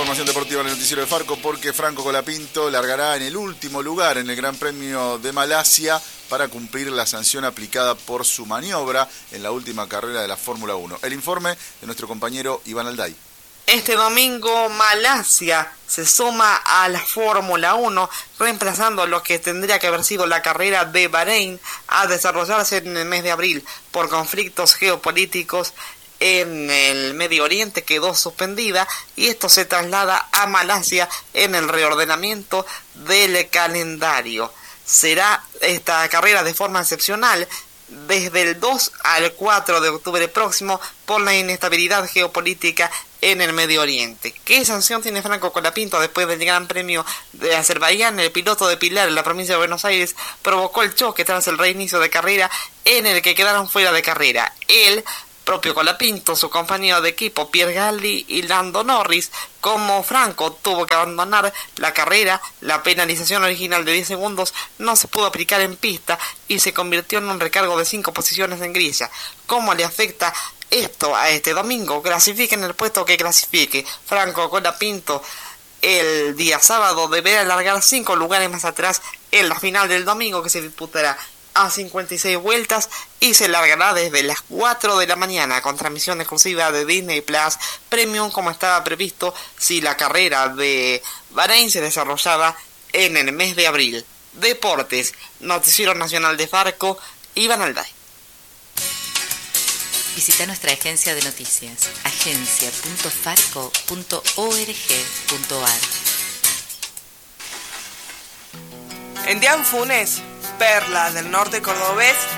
información deportiva en el noticiero de Farco porque Franco Colapinto largará en el último lugar en el Gran Premio de Malasia para cumplir la sanción aplicada por su maniobra en la última carrera de la Fórmula 1. El informe de nuestro compañero Iván Alday. Este domingo Malasia se suma a la Fórmula 1, reemplazando lo que tendría que haber sido la carrera de Bahrein a desarrollarse en el mes de abril por conflictos geopolíticos en el Medio Oriente. Quedó suspendida y esto se traslada a Malasia en el reordenamiento del calendario. Será esta carrera de forma excepcional desde el 2 al 4 de octubre próximo por la inestabilidad geopolítica en el Medio Oriente. ¿Qué sanción tiene Franco Colapinto después del Gran Premio de Azerbaiyán? El piloto de Pilar en la provincia de Buenos Aires provocó el choque tras el reinicio de carrera en el que quedaron fuera de carrera el propio Colapinto, su compañero de equipo Pierre Gasly y Lando Norris. Como Franco tuvo que abandonar la carrera, la penalización original de 10 segundos no se pudo aplicar en pista y se convirtió en un recargo de 5 posiciones en grilla. ¿Cómo le afecta esto a este domingo? Clasifique en el puesto que clasifique, Franco Colapinto el día sábado deberá alargar 5 lugares más atrás en la final del domingo, que se disputará a 56 vueltas y se largará desde las 4 de la mañana con transmisión exclusiva de Disney Plus Premium, como estaba previsto si la carrera de Bahrein se desarrollaba en el mes de abril. Deportes, Noticiero Nacional de Farco, Iván Alday. Visita nuestra agencia de noticias, agencia.farco.org.ar. En Dian Funes, perla del norte cordobés,